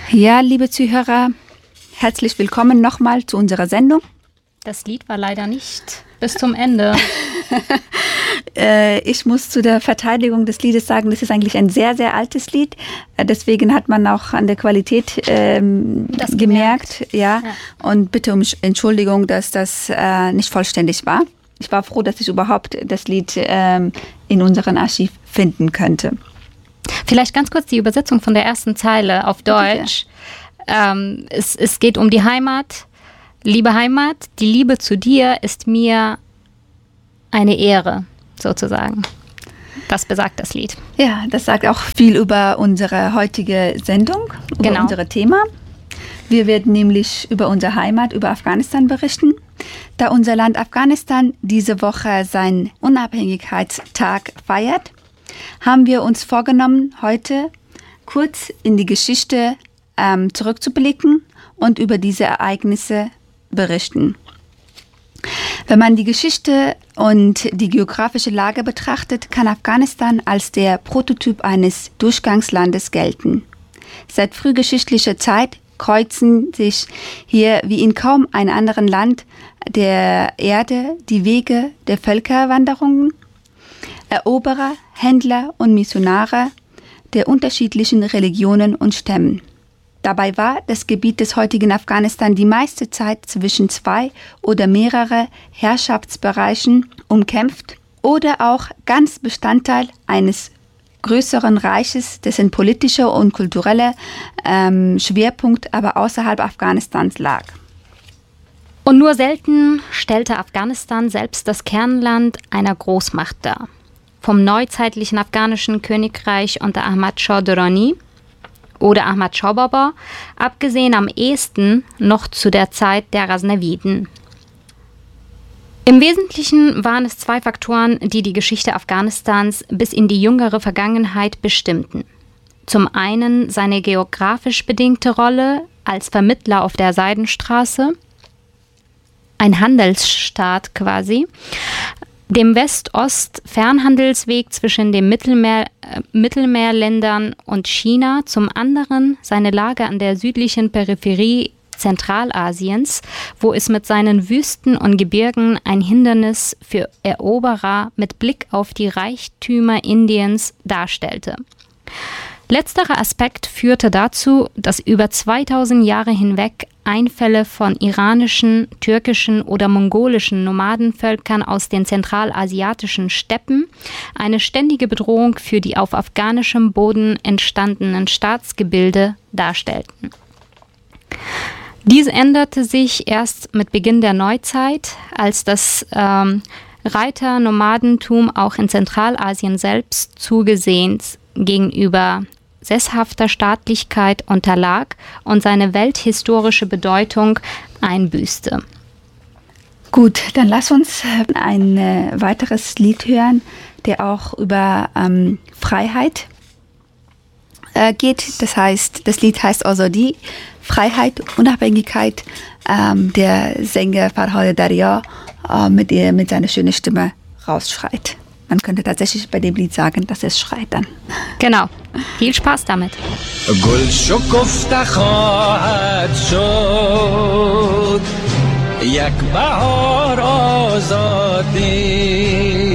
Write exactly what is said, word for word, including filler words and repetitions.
Ja, liebe Zuhörer, herzlich willkommen nochmal zu unserer Sendung. Das Lied war leider nicht bis zum Ende. äh, ich muss zu der Verteidigung des Liedes sagen, das ist eigentlich ein sehr, sehr altes Lied. Äh, deswegen hat man auch an der Qualität ähm, das gemerkt. gemerkt ja. ja. Und bitte um Entschuldigung, dass das äh, nicht vollständig war. Ich war froh, dass ich überhaupt das Lied ähm, in unserem Archiv finden könnte. Vielleicht ganz kurz die Übersetzung von der ersten Zeile auf Deutsch. Ähm, es, es geht um die Heimat. Liebe Heimat, die Liebe zu dir ist mir eine Ehre, sozusagen. Das besagt das Lied. Ja, das sagt auch viel über unsere heutige Sendung, über genau. unser Thema. Wir werden nämlich über unsere Heimat, über Afghanistan berichten. Da unser Land Afghanistan diese Woche seinen Unabhängigkeitstag feiert, haben wir uns vorgenommen, heute kurz in die Geschichte ähm, zurückzublicken und über diese Ereignisse berichten. Wenn man die Geschichte und die geografische Lage betrachtet, kann Afghanistan als der Prototyp eines Durchgangslandes gelten. Seit frühgeschichtlicher Zeit kreuzen sich hier wie in kaum einem anderen Land der Erde die Wege der Völkerwanderungen, Eroberer, Händler und Missionare der unterschiedlichen Religionen und Stämmen. Dabei war das Gebiet des heutigen Afghanistan die meiste Zeit zwischen zwei oder mehrere Herrschaftsbereichen umkämpft oder auch ganz Bestandteil eines größeren Reiches, dessen politischer und kultureller ähm, Schwerpunkt aber außerhalb Afghanistans lag. Und nur selten stellte Afghanistan selbst das Kernland einer Großmacht dar. Vom neuzeitlichen afghanischen Königreich unter Ahmad Shah Durrani oder Ahmad Shah Baba, abgesehen am ehesten noch zu der Zeit der Ghazneviden. Im Wesentlichen waren es zwei Faktoren, die die Geschichte Afghanistans bis in die jüngere Vergangenheit bestimmten. Zum einen seine geografisch bedingte Rolle als Vermittler auf der Seidenstraße, ein Handelsstaat quasi, dem West-Ost-Fernhandelsweg zwischen den Mittelmeer, äh, Mittelmeerländern und China, zum anderen seine Lage an der südlichen Peripherie Zentralasiens, wo es mit seinen Wüsten und Gebirgen ein Hindernis für Eroberer mit Blick auf die Reichtümer Indiens darstellte. Letzterer Aspekt führte dazu, dass über zweitausend Jahre hinweg Einfälle von iranischen, türkischen oder mongolischen Nomadenvölkern aus den zentralasiatischen Steppen eine ständige Bedrohung für die auf afghanischem Boden entstandenen Staatsgebilde darstellten. Dies änderte sich erst mit Beginn der Neuzeit, als das ähm, Reiternomadentum auch in Zentralasien selbst zugesehens gegenüber sesshafter Staatlichkeit unterlag und seine welthistorische Bedeutung einbüßte. Gut, dann lass uns ein äh, weiteres Lied hören, der auch über ähm, Freiheit äh, geht. Das heißt, das Lied heißt Azadi, Freiheit, Unabhängigkeit. Ähm, der Sänger Farhad Darya äh, mit, ihr, mit seiner schönen Stimme rausschreit. Man könnte tatsächlich bei dem Lied sagen, dass es schreit dann. Genau. Viel Spaß damit. گل شکفته خواهد شد یک بهار آزادی